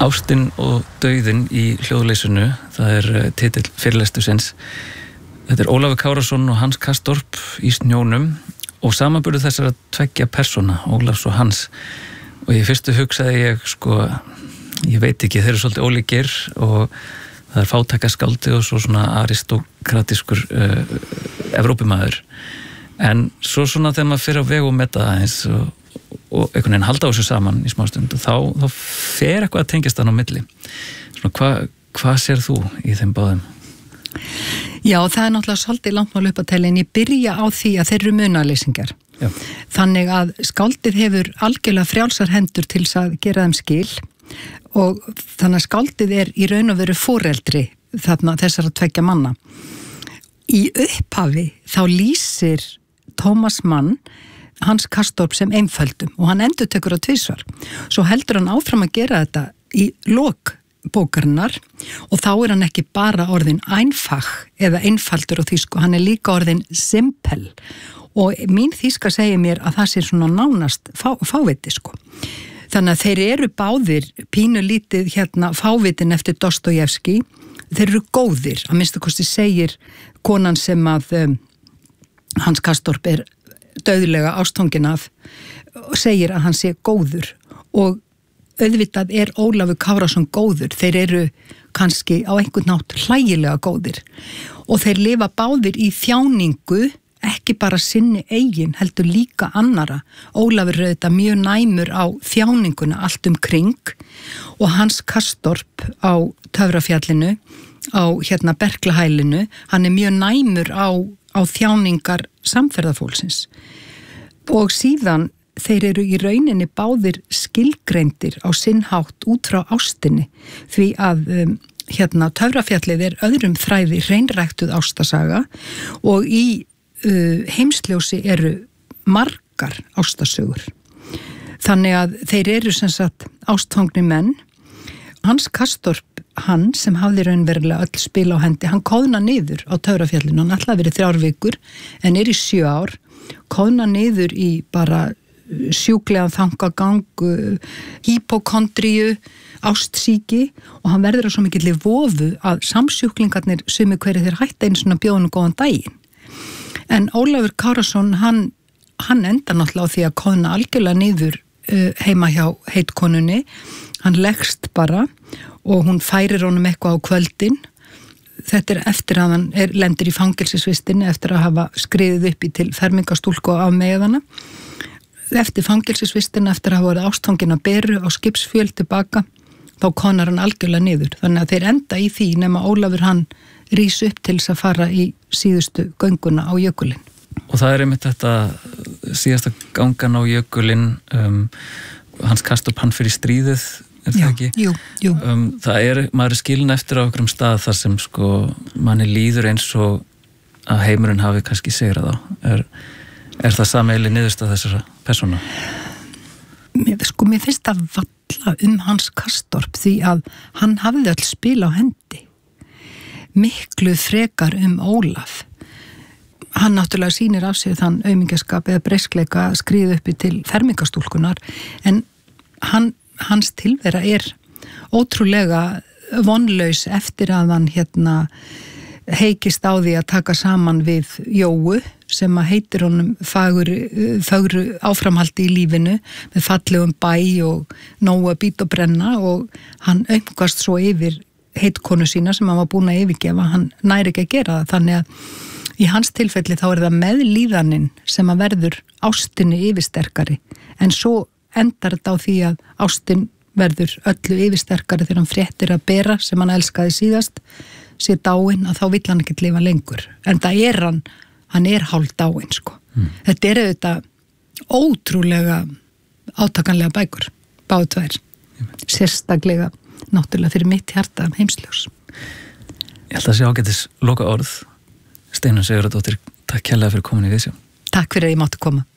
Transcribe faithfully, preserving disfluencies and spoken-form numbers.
Ástin og dauðin í hljóðleysinu, það er titill fyrirlestursins. Þetta er Ólafur Kárason og Hans Kastorp í Snjónum og samanburður þessara tveggja persóna, Ólafs og Hans. Og í fyrstu hugsaði ég, sko, ég veit ekki, þeir eru svolítið ólíkir og það er fátækaskáldi og svo svona aristókratískur uh, Evrópumaður. En svo svona þegar maður fyrir á veg og meta aðeins og og einhvern veginn halda á þessu saman í smástund og þá, þá fer eitthvað að tengjast hann á milli. Svona, hvað hva sér þú í þeim báðum? Já, það er náttúrulega svolítið langt mál upp að telja en ég byrja á því að þeir eru munaðlýsingar. Já. Þannig að skáldið hefur algjörlega frjálsar hendur til að gera þeim skil og þannig að skáldið er í raun og veru foreldri þarna þessara tveggja manna. Í upphafi þá lýsir Tómas Mann Hans Kastorp sem einföldum og hann endurtekur á tvisvar. Svo heldur hann áfram að gera þetta í lok bókarinnar og þá er hann ekki bara orðin einfach eða einfaldur á þýsku, hann er líka orðin simpel og mín þýska segir mér að það sé svona nánast fá, fáviti sko. Þannig að þeir eru báðir pínulítið hérna fávitin eftir Dostojevski, þeir eru góðir, að minnsta kosti segir konan sem að um, Hans Kastorp er dauðlega ástfangin af og segir að hann sé góður og auðvitað er Ólafur Kárason góður, þeir eru kannski á einhvern nátt hlægilega góðir og þeir lifa báðir í þjáningu, ekki bara sinni eigin, heldur líka annara. Ólafur er auðvitað mjög næmur á þjáninguna allt um kring og Hans Kastorp á Töfrafjallinu, á hérna Berklahælinu, hann er mjög næmur á á þjáningar samferðafólksins. Og síðan þeir eru í rauninni báðir skilgreindir á sinn hátt út frá ástinni því að um, hérna Töfrafjallið er öðrum þræði hreinræktuð ástasaga og í uh, heimsljósi eru margar ástasögur. Þannig að þeir eru sem sagt ástfangni menn. Hans Kastorp, hann sem hafði raunverulega öll spil á hendi, hann kóðna niður á Töfrafjallinu, hann ætlaði verið þrjár vikur en er í sjö ár, kóðna niður í bara sjúklegan þangagang, hipokondríu, ástsíki og hann verður á svo mikilli vofu að samsjúklingarnir sumi hverju þeir hætta einu svona bjóðun og góðan daginn. En Ólafur Kárason, hann, hann enda náttúrulega á því að kóðna algjörlega niður uh, heima hjá heitkonunni, hann leggst bara og hún færir honum eitthvað á kvöldin. Þetta er eftir að hann er, lendir í fangelsisvistinni eftir að hafa skriðið upp í til fermingastúlku á meðana. Eftir fangelsisvistinni, eftir að hafa verið ástfangin að beru á skipsfjöl tilbaka, þá konar hann algjörlega niður. Þannig að þeir enda í því nema Ólafur hann rís upp til þess að fara í síðustu gönguna á jökulinn. Og það er einmitt þetta síðasta gangan á jökulinn, um, Hans Kastorp hann fyrir stríðið, er það já, ekki? Jú, jú. Um, það er, maður er skilin eftir á einhverjum stað þar sem sko manni líður eins og að heimurinn hafi kannski sigrað á. Er, er það sameiginleg niðurstað þessara persóna? Mér, sko, mér finnst það valla um Hans Kastorp því að hann hafði öll spil á hendi. Miklu frekar um Ólaf. Hann náttúrulega sýnir af sér þann aumingjaskap eða breyskleika að skriða uppi til fermingastúlkunar en hann hans tilvera er ótrúlega vonlaus eftir að hann hérna heikist á því að taka saman við Jóu sem að heitir honum fagru, fagru áframhaldi í lífinu með fallegum bæ og nógu að bíta og brenna og hann aumkast svo yfir heitkonu sína sem hann var búin að yfirgefa, hann næri ekki að gera það þannig að í hans tilfelli þá er það meðlíðanin sem að verður ástinni yfirsterkari en svo endar þetta á því að ástin verður öllu yfirsterkari þegar hann fréttir að bera sem hann elskaði síðast sé dáinn að þá vill hann ekki lifa lengur en það er hann, hann er hálf dáinn sko. Mm. Þetta er auðvitað ótrúlega átakanlega bækur, báðu tvær mm. sérstaklega náttúrulega fyrir mitt hjarta heimsljós. Ég held að sé ágætis loka orð Steinunn Sigurðardóttir, takk kærlega fyrir komin í Vísjá. Takk fyrir að ég mátti koma.